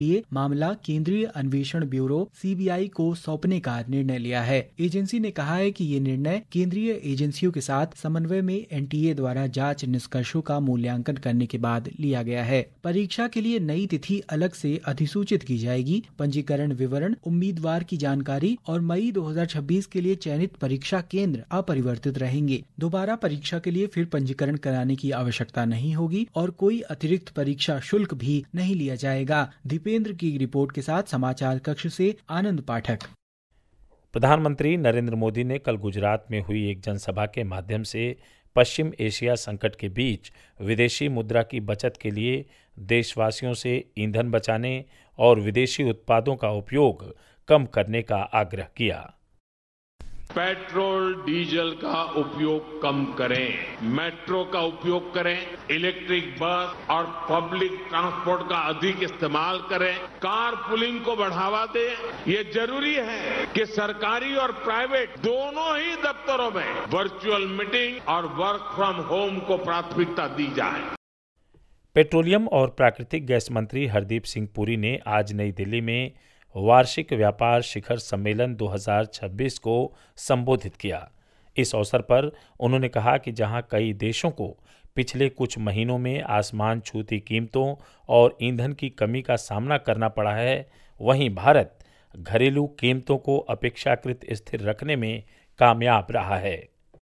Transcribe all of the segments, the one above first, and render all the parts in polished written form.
ये मामला केंद्रीय अन्वेषण ब्यूरो (सीबीआई) को सौंपने का निर्णय लिया है। एजेंसी ने कहा है कि ये निर्णय केंद्रीय एजेंसियों के साथ समन्वय में एनटीए द्वारा जांच निष्कर्षों का मूल्यांकन करने के बाद लिया गया है। परीक्षा के लिए नई तिथि अलग से अधिसूचित की जाएगी। पंजीकरण विवरण, उम्मीदवार की जानकारी और मई 2026 के लिए चयनित परीक्षा केंद्र अपरिवर्तित रहेंगे। दोबारा परीक्षा के लिए फिर पंजीकरण कराने की आवश्यकता नहीं होगी और कोई अतिरिक्त परीक्षा शुल्क भी नहीं लिया जाएगा। दीपेंद्र की रिपोर्ट के साथ समाचार कक्ष से आनंद पाठक। प्रधानमंत्री नरेंद्र मोदी ने कल गुजरात में हुई एक जनसभा के माध्यम से पश्चिम एशिया संकट के बीच विदेशी मुद्रा की बचत के लिए देशवासियों से ईंधन बचाने और विदेशी उत्पादों का उपयोग कम करने का आग्रह किया। पेट्रोल डीजल का उपयोग कम करें, मेट्रो का उपयोग करें, इलेक्ट्रिक बस और पब्लिक ट्रांसपोर्ट का अधिक इस्तेमाल करें, कार पुलिंग को बढ़ावा दें। ये जरूरी है कि सरकारी और प्राइवेट दोनों ही दफ्तरों में वर्चुअल मीटिंग और वर्क फ्रॉम होम को प्राथमिकता दी जाए। पेट्रोलियम और प्राकृतिक गैस मंत्री हरदीप सिंह पुरी ने आज नई दिल्ली में वार्षिक व्यापार शिखर सम्मेलन 2026 को संबोधित किया। इस अवसर पर उन्होंने कहा कि जहां कई देशों को पिछले कुछ महीनों में आसमान छूती कीमतों और ईंधन की कमी का सामना करना पड़ा है, वहीं भारत घरेलू कीमतों को अपेक्षाकृत स्थिर रखने में कामयाब रहा है।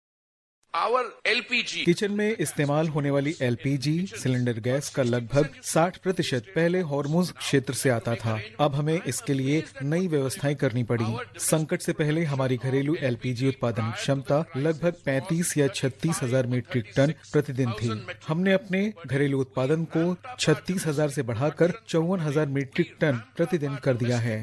किचन में इस्तेमाल होने वाली एलपीजी सिलेंडर गैस का लगभग 60% पहले हॉर्मुज क्षेत्र से आता था। अब हमें इसके लिए नई व्यवस्थाएं करनी पड़ी। संकट से पहले हमारी घरेलू एलपीजी उत्पादन क्षमता लगभग 35 या 36 हजार मीट्रिक टन प्रतिदिन थी। हमने अपने घरेलू उत्पादन को 36,000 से बढ़ाकर 54,000 मीट्रिक टन प्रतिदिन कर दिया है।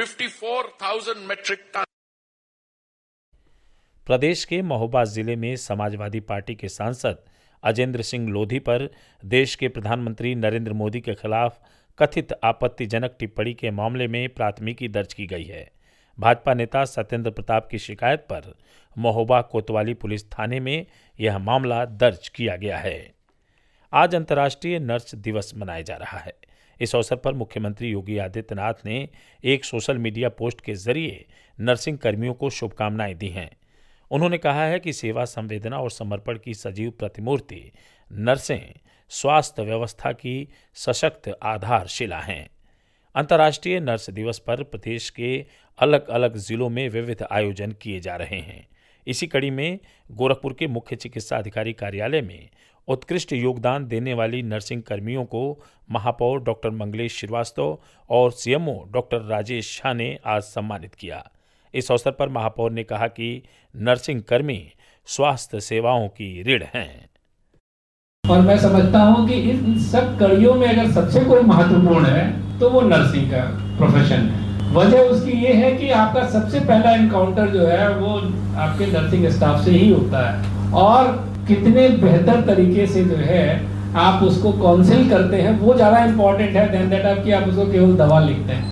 प्रदेश के महोबा जिले में समाजवादी पार्टी के सांसद अजेंद्र सिंह लोधी पर देश के प्रधानमंत्री नरेंद्र मोदी के खिलाफ कथित आपत्तिजनक टिप्पणी के मामले में प्राथमिकी दर्ज की गई है। भाजपा नेता सत्येंद्र प्रताप की शिकायत पर महोबा कोतवाली पुलिस थाने में यह मामला दर्ज किया गया है। आज अंतर्राष्ट्रीय नर्स दिवस मनाया जा रहा है। इस अवसर पर मुख्यमंत्री योगी आदित्यनाथ ने एक सोशल मीडिया पोस्ट के जरिए नर्सिंग कर्मियों को शुभकामनाएं दी हैं। उन्होंने कहा है कि सेवा, संवेदना और समर्पण की सजीव प्रतिमूर्ति नर्सें स्वास्थ्य व्यवस्था की सशक्त आधारशिला हैं। अंतर्राष्ट्रीय नर्स दिवस पर प्रदेश के अलग अलग जिलों में विविध आयोजन किए जा रहे हैं। इसी कड़ी में गोरखपुर के मुख्य चिकित्सा अधिकारी कार्यालय में उत्कृष्ट योगदान देने वाली नर्सिंग कर्मियों को महापौर डॉक्टर मंगलेश श्रीवास्तव और सीएमओ डॉक्टर राजेश झा ने आज सम्मानित किया। इस अवसर पर महापौर ने कहा कि नर्सिंग कर्मी स्वास्थ्य सेवाओं की रीढ़ हैं। और मैं समझता हूं कि इन सब कड़ियों में अगर सबसे कोई महत्वपूर्ण है तो वो नर्सिंग का प्रोफेशन है। वजह उसकी ये है कि आपका सबसे पहला एनकाउंटर जो है वो आपके नर्सिंग स्टाफ से ही होता है और कितने बेहतर तरीके से जो है आप उसको काउंसिल करते हैं वो ज्यादा इंपॉर्टेंट है देन दैट कि आप उसको केवल दवा लिखते हैं।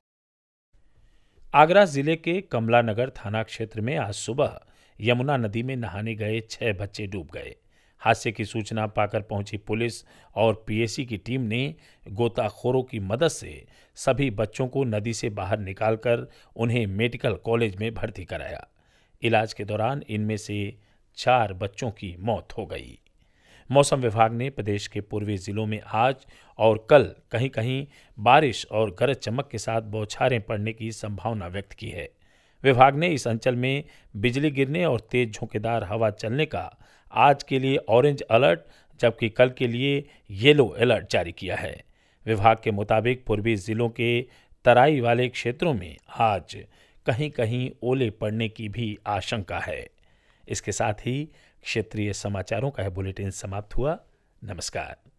आगरा जिले के कमला नगर थाना क्षेत्र में आज सुबह यमुना नदी में नहाने गए 6 बच्चे डूब गए। हादसे की सूचना पाकर पहुंची पुलिस और पीएसी की टीम ने गोताखोरों की मदद से सभी बच्चों को नदी से बाहर निकालकर उन्हें मेडिकल कॉलेज में भर्ती कराया। इलाज के दौरान इनमें से 4 बच्चों की मौत हो गई। मौसम विभाग ने प्रदेश के पूर्वी जिलों में आज और कल कहीं कहीं बारिश और गरज चमक के साथ बौछारें पड़ने की संभावना व्यक्त की है। विभाग ने इस अंचल में बिजली गिरने और तेज झोंकेदार हवा चलने का आज के लिए ऑरेंज अलर्ट जबकि कल के लिए येलो अलर्ट जारी किया है। विभाग के मुताबिक पूर्वी जिलों के तराई वाले क्षेत्रों में आज कहीं कहीं ओले पड़ने की भी आशंका है। इसके साथ ही क्षेत्रीय समाचारों का बुलेटिन समाप्त हुआ। नमस्कार।